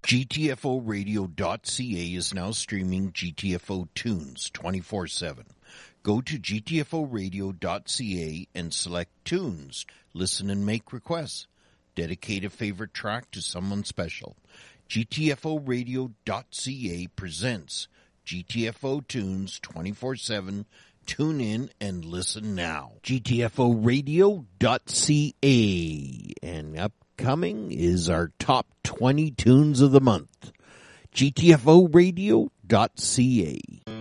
GTFOradio.ca is now streaming GTFO tunes 24/7. Go to GTFOradio.ca and select tunes. Listen and make requests. Dedicate a favorite track to someone special. GTFOradio.ca presents GTFO tunes 24/7. Tune in and listen now. GTFOradio.ca. And upcoming is our top 20 tunes of the month. GTFOradio.ca.